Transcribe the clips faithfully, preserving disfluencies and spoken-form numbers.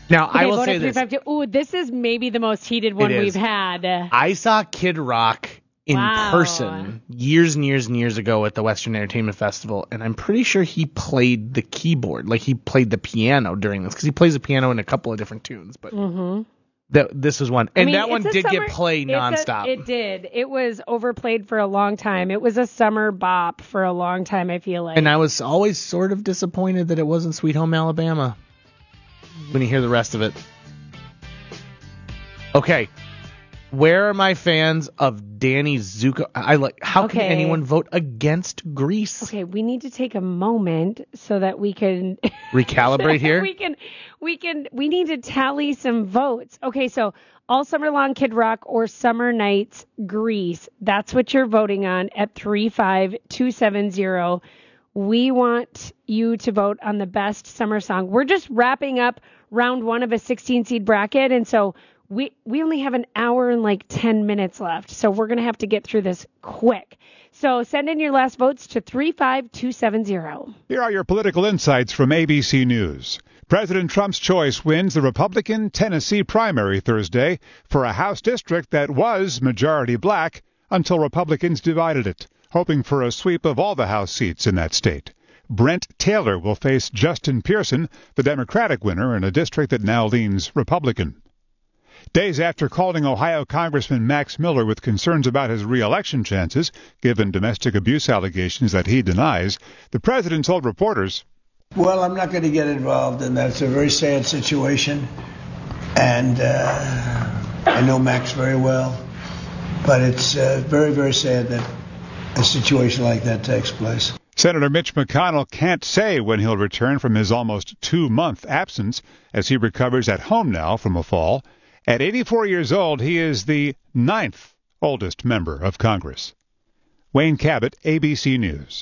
Now, okay, I will vote say at this. three five two. Ooh, this is maybe the most heated one It we've is. had. I saw Kid Rock in Wow. person years and years and years ago at the Western Entertainment Festival, and I'm pretty sure he played the keyboard, like he played the piano during this, because he plays the piano in a couple of different tunes. But Mm-hmm. that this was one, and I mean, that one it's a did summer- get played it's a- nonstop. It did. It was overplayed for a long time. It was a summer bop for a long time, I feel like. And I was always sort of disappointed that it wasn't Sweet Home Alabama when you hear the rest of it. Okay. Where are my fans of Danny Zuko? I like. How Okay. can anyone vote against Grease? Okay, we need to take a moment so that we can Recalibrate here. we can we can we need to tally some votes. Okay, so All Summer Long Kid Rock or Summer Nights Grease. That's what you're voting on at three five two seven zero. We want you to vote on the best summer song. We're just wrapping up round one of a sixteen seed bracket, and so we we only have an hour and like ten minutes left. So we're going to have to get through this quick. So send in your last votes to three five two seven zero. Here are your political insights from A B C News. President Trump's choice wins the Republican Tennessee primary Thursday for a House district that was majority black until Republicans divided it, hoping for a sweep of all the House seats in that state. Brent Taylor will face Justin Pearson, the Democratic winner in a district that now leans Republican. Days after calling Ohio Congressman Max Miller with concerns about his re-election chances, given domestic abuse allegations that he denies, the president told reporters, "Well, I'm not going to get involved in that. It's a very sad situation, and uh, I know Max very well, but it's uh, very, very sad that a situation like that takes place." Senator Mitch McConnell can't say when he'll return from his almost two-month absence as he recovers at home now from a fall. At eighty-four years old, he is the ninth oldest member of Congress. Wayne Cabot, A B C News.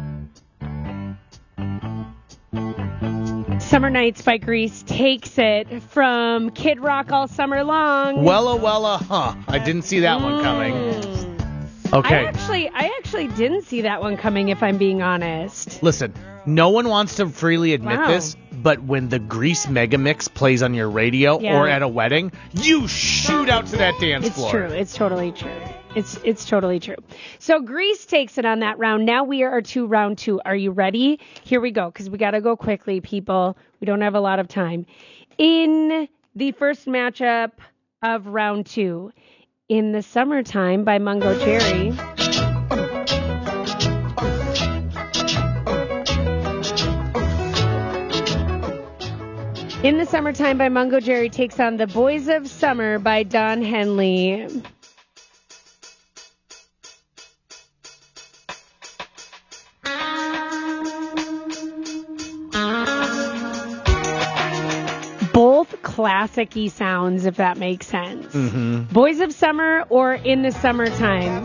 Summer Nights by Grease takes it from Kid Rock All Summer Long. Wella Wella, huh? I didn't see that one coming. Mm. Okay. I actually, I actually didn't see that one coming, if I'm being honest. Listen, no one wants to freely admit Wow. this, but when the Grease Megamix plays on your radio Yeah. or at a wedding, you shoot out to that dance It's floor. true. It's totally true. It's it's totally true. So Grease takes it on that round. Now we are to round two. Are you ready? Here we go, because we got to go quickly, people. We don't have a lot of time. In the first matchup of round two, In the Summertime by Mungo Jerry. In the Summertime by Mungo Jerry takes on The Boys of Summer by Don Henley. Both classic-y sounds, if that makes sense. Mm-hmm. Boys of Summer or In the Summertime.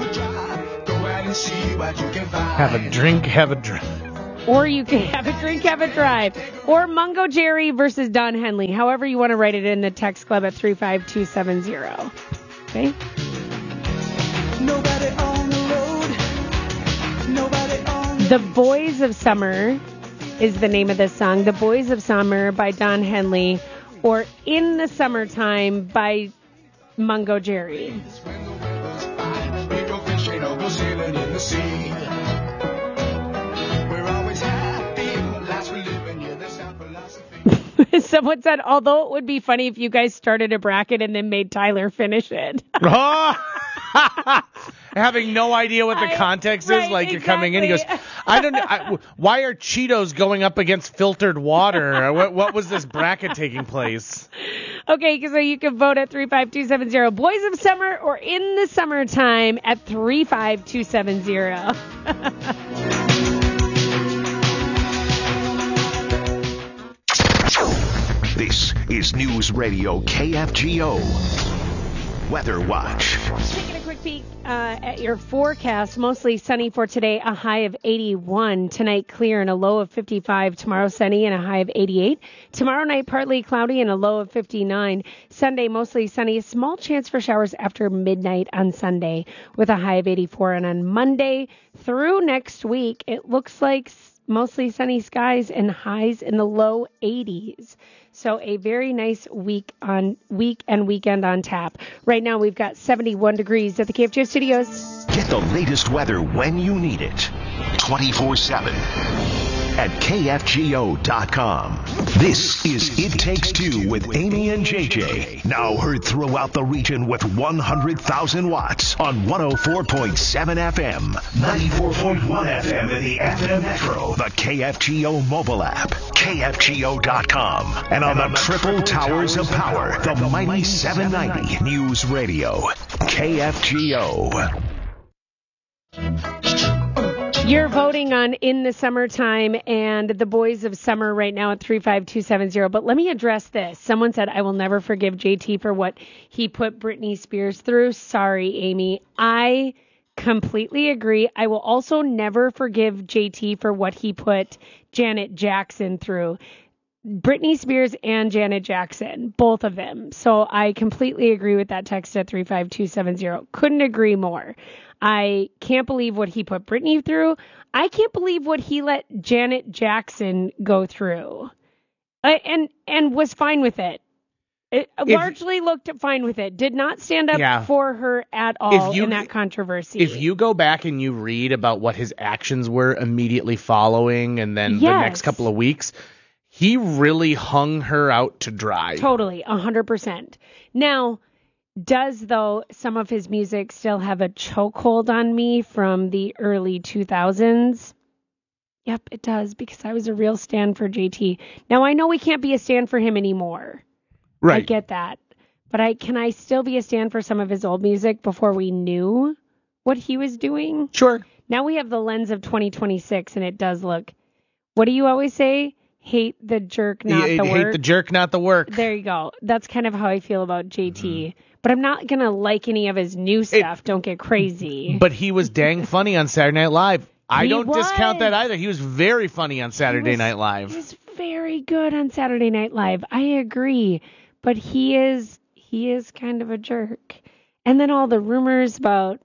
Have a drink, have a drink. Or you can have a drink, have a drive. Or Mungo Jerry versus Don Henley. However you want to write it in the text club at three five two seven zero. Okay? Nobody on the road. Nobody on the The Boys of Summer is the name of this song. The Boys of Summer by Don Henley. Or In the Summertime by Mungo Jerry. Someone said, although it would be funny if you guys started a bracket and then made Tyler finish it. Having no idea what the I- context right, is, like you're coming in, he goes, exactly. I don't know, I, why are Cheetos going up against filtered water? What, what was this bracket taking place? Okay, so you can vote at three five two seven zero. Boys of Summer or In the Summertime at three five two seven zero. This is News Radio K F G O Weather Watch. Taking a quick peek uh, at your forecast. Mostly sunny for today, a high of eighty-one. Tonight, clear and a low of fifty-five. Tomorrow, sunny and a high of eighty-eight. Tomorrow night, partly cloudy and a low of fifty-nine. Sunday, mostly sunny. Small chance for showers after midnight on Sunday with a high of eighty-four. And on Monday through next week, it looks like mostly sunny skies and highs in the low eighties. So a very nice week on week and weekend on tap. Right now we've got seventy-one degrees at the K F G O studios. Get the latest weather when you need it. twenty-four seven at K F G O dot com. This is It Takes Two with Amy and J J. Now heard throughout the region with one hundred thousand watts on one oh four point seven F M, ninety-four point one F M in the F M Metro, the K F G O mobile app, K F G O dot com, and on the triple towers of power, the mighty seven ninety News Radio, K F G O. You're voting on In the Summertime and the Boys of Summer right now at three five two seven zero. But let me address this. Someone said, I will never forgive J T for what he put Britney Spears through. Sorry, Amy. I completely agree. I will also never forgive J T for what he put Janet Jackson through. Britney Spears and Janet Jackson, both of them. So I completely agree with that text at three five two seven zero. Couldn't agree more. I can't believe what he put Britney through. I can't believe what he let Janet Jackson go through. Uh, and and was fine with it. It if, largely looked fine with it. Did not stand up yeah. for her at all you, in that controversy. If you go back and you read about what his actions were immediately following and then yes. the next couple of weeks, he really hung her out to dry. Totally, one hundred percent. Now, does, though, some of his music still have a chokehold on me from the early two thousands? Yep, it does, because I was a real stand for J T. Now, I know we can't be a stand for him anymore. Right. I get that. But I can I still be a stand for some of his old music before we knew what he was doing? Sure. Now we have the lens of twenty twenty-six, and it does look... What do you always say? Hate the jerk, not you, the hate work. Hate the jerk, not the work. There you go. That's kind of how I feel about J T. Mm-hmm. But I'm not going to like any of his new stuff. It, Don't get crazy. But he was dang funny on Saturday Night Live. I he don't was. discount that either. He was very funny on Saturday was, Night Live. He was very good on Saturday Night Live. I agree. But he is he is kind of a jerk. And then all the rumors about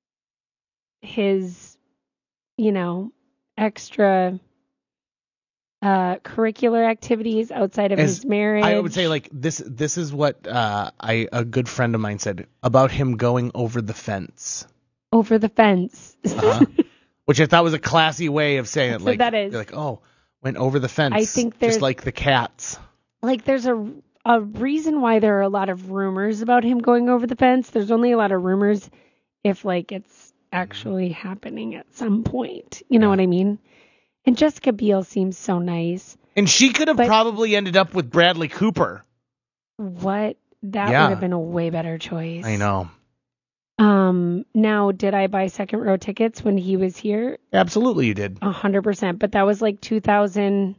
his, you know, extra... Uh, curricular activities outside of As his marriage. I would say, like, this This is what uh, I a good friend of mine said about him going over the fence. Over the fence. uh-huh. Which I thought was a classy way of saying it. Like, that is. You're like, oh, went over the fence. I think there's, just like the cats. Like, there's a, a reason why there are a lot of rumors about him going over the fence. There's only a lot of rumors if, like, it's actually happening at some point. You know yeah. what I mean? And Jessica Biel seems so nice. And she could have but probably ended up with Bradley Cooper. What? That yeah. would have been a way better choice. I know. Um. Now, did I buy second row tickets when he was here? Absolutely, you did. A hundred percent. But that was like two thousand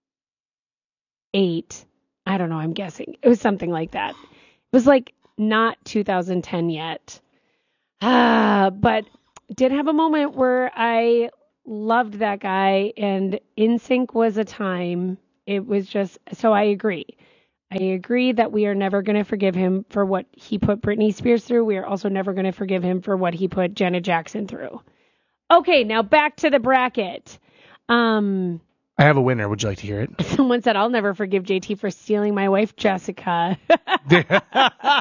eight. I don't know. I'm guessing. It was something like that. It was like not two thousand ten yet. Ah, but did have a moment where I... loved that guy, and N Sync was a time. It was just, so I agree. I agree that we are never going to forgive him for what he put Britney Spears through. We are also never going to forgive him for what he put Janet Jackson through. Okay, now back to the bracket. Um, I have a winner. Would you like to hear it? Someone said, I'll never forgive J T for stealing my wife, Jessica. We do have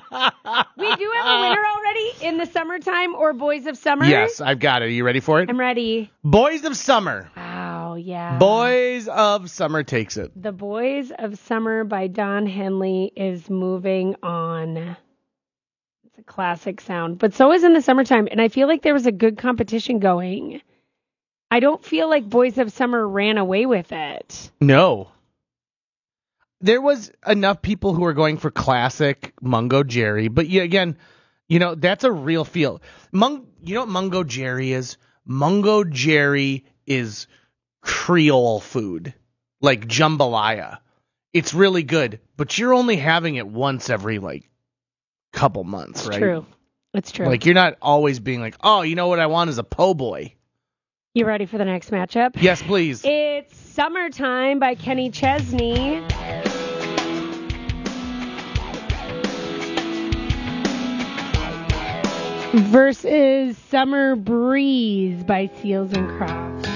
a winner already in the summertime or Boys of Summer? Yes, I've got it. Are you ready for it? I'm ready. Boys of Summer. Wow, yeah. Boys of Summer takes it. The Boys of Summer by Don Henley is moving on. It's a classic sound. But so is In the Summertime. And I feel like there was a good competition going. I don't feel like Boys of Summer ran away with it. No. There was enough people who were going for classic Mungo Jerry, but yeah, again, you know, that's a real feel. Mung, you know what Mungo Jerry is? Mungo Jerry is Creole food, like jambalaya. It's really good, but you're only having it once every, like, couple months, it's right? True. It's true. Like, you're not always being like, oh, you know what I want is a po' boy. You ready for the next matchup? Yes, please. It's Summertime by Kenny Chesney. Versus Summer Breeze by Seals and Crofts.